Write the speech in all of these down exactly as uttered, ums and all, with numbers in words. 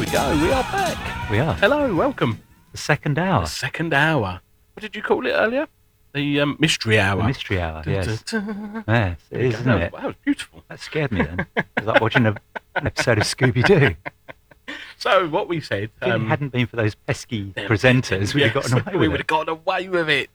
go. We are back. We are. Hello, welcome. The second hour. The second hour. What did you call it earlier? The um, mystery hour. The mystery hour, Dun, yes. dun, dun. Yes, it is, isn't That it? was, that was beautiful. That scared me then. It was like watching a, an episode of Scooby-Doo. So what we said... If Um, it hadn't been for those pesky them- presenters, we'd yes, have gotten away we with would it. have gotten away with it.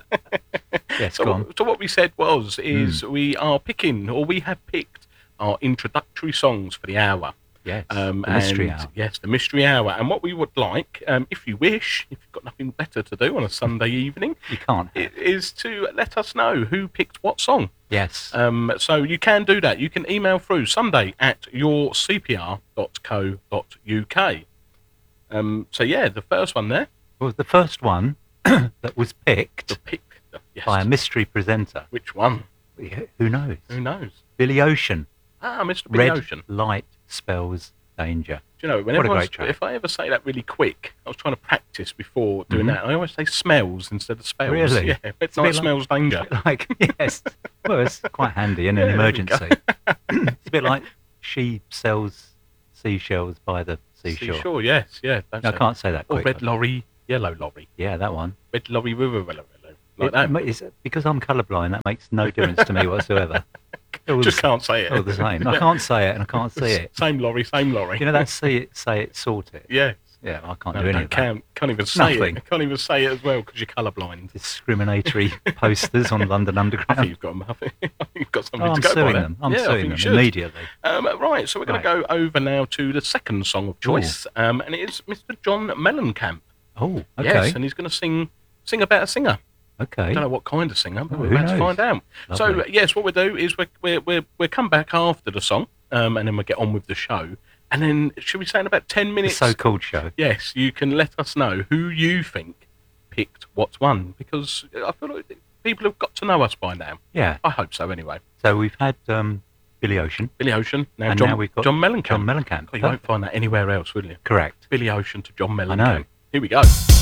Yes, so, go on. so what we said was, is Mm. we are picking, or we have picked, our introductory songs for the hour. Yes, Um, the mystery and- hour. Yes, the mystery hour. And what we would like, um, if you wish, if you've got nothing better to do on a Sunday evening, You can't i- have. is to let us know who picked what song. Yes. Um, so you can do that. You can email through Sunday at your c p r dot co dot u k. Um, so yeah, the first one there, Well, the first one that was picked the pick. Yes. by a mystery presenter. Which one? Who knows? Who knows? Billy Ocean. Ah, Mister Billy Red Ocean. light spells danger. Do you know, whenever What a I great was- track. if I ever say that really quick, I was trying to practice before doing Mhm. that. I always say smells instead of spells. Really? Yeah, It's it's a night bit like- smells danger. Like, yes. Well, it's quite handy in Yeah, an there we go. emergency. It's a bit like she sells seashells by the seashore. Sure, yes, yeah. Don't No, I say- can't say that Or quickly. red lorry, yellow lorry. Yeah, that one. Red lorry, river, river, river, like It that. ma- it's- because I'm colourblind, that makes no difference to me whatsoever. All the Just s- can't say it. all the same. I Yeah. can't say it and I can't see it. Same lorry, same lorry. You know that say it, say it, sort it. Yeah. Yeah, I can't No, do any don't, of that. can't, can't even say Nothing. it. Can't even say it as well because you're colourblind. Discriminatory posters on London I think Underground. you've got, 'em, I think you've got Oh, something I'm to go by suing there. them. I'm yeah, I suing think them you should. immediately. Um, right, so we're going Right. to go over now to the second song of choice, um, and it is Mister John Mellencamp. Oh, okay. Yes, and he's going to sing sing about a singer. okay. I don't know what kind of singer, but Oh, we're who about to knows? find out. So, Lovely. yes, what we'll do is we'll, we'll, we'll, we'll come back after the song, um, and then we'll get on with the show. And then, should we say in about ten The minutes? so-called show. Yes, you can let us know who you think picked what one, because I feel like people have got to know us by now. Yeah. I hope so, anyway. So we've had um, Billy Ocean. Billy Ocean, now And John, now we've got John Mellencamp. John Mellencamp. God, you won't find that anywhere else, will you? Correct. Billy Ocean to John Mellencamp. know. Here we go.